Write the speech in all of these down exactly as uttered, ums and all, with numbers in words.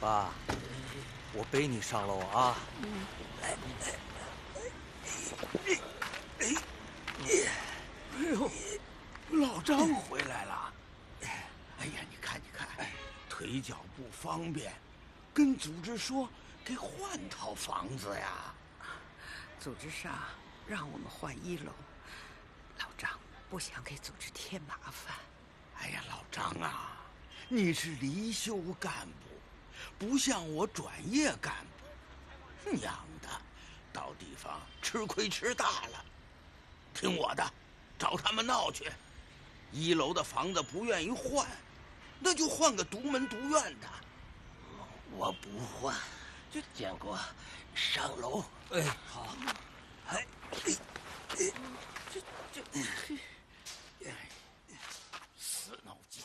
爸，我背你上楼啊！来， 哎呦，老张回来了！哎呀，你看，你看，腿脚不方便，跟组织说给换套房子呀。 组织上让我们换一楼，老张不想给组织添麻烦。 哎呀，老张啊，你是离休干部，不像我转业干部，娘的，到地方吃亏吃大了。听我的，找他们闹去。一楼的房子不愿意换，那就换个独门独院的。 我不换，就建国上楼。 哎，好。哎，哎，哎， 这这，哎，死脑筋。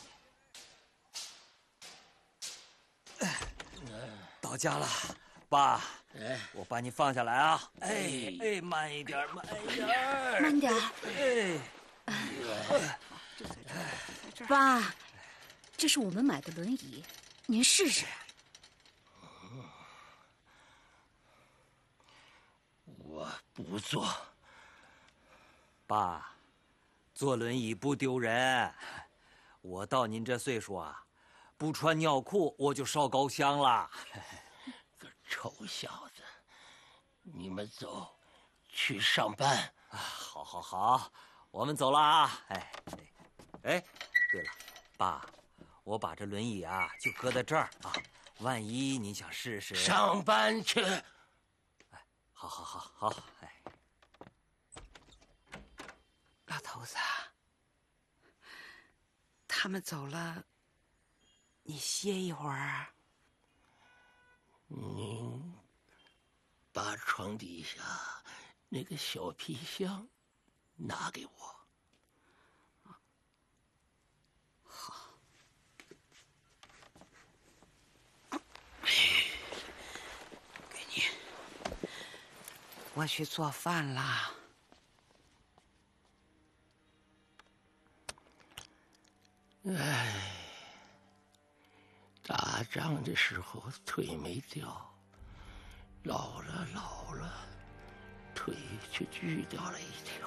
哎，到家了，爸。哎，我把你放下来啊！哎哎，慢一点，慢一点， 慢点。 哎， 这在这儿，在这儿。 爸，这是我们买的轮椅，您试试。 我不坐。 爸，坐轮椅不丢人。我到您这岁数啊，不穿尿裤我就烧高香了。 臭小子，你们走，去上班。 啊，好，好，好，我们走了啊！哎，哎，对了，爸，我把这轮椅啊就搁在这儿啊，万一你想试试。 上班去。 哎，好，好，好，好，哎， 老头子，他们走了，你歇一会儿。 您把床底下那个小皮箱拿给我。 好。给你。我去做饭啦。 哎。打仗的时候腿没掉，老了老了，腿却锯掉了一条。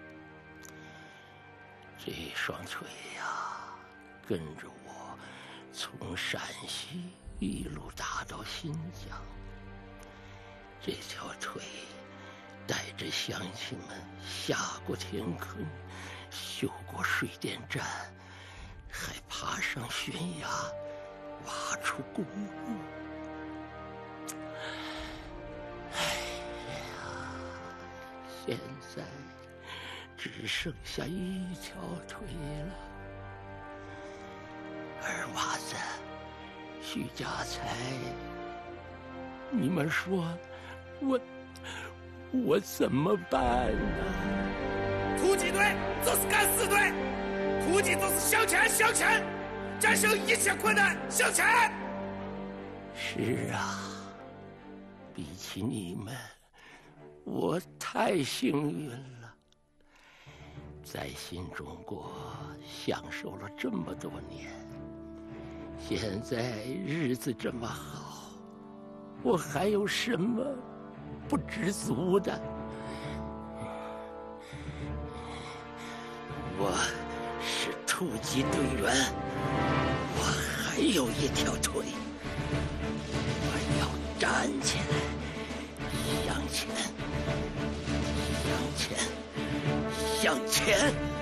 这双腿呀，跟着我从陕西一路打到新疆。这条腿带着乡亲们下过天坑，修过水电站，还爬上悬崖，挖出公路。哎呀，现在只剩下一条腿了。二娃子，徐家财，你们说我我怎么办呢？ 突击队就是敢死队，突击就是向前向前，战胜一切困难向前。 是啊，比起你们，我太幸运了，在新中国享受了这么多年，现在日子这么好，我还有什么不知足的？我是突击队员，我还有一条腿，我要站起来，向前，向前，向前。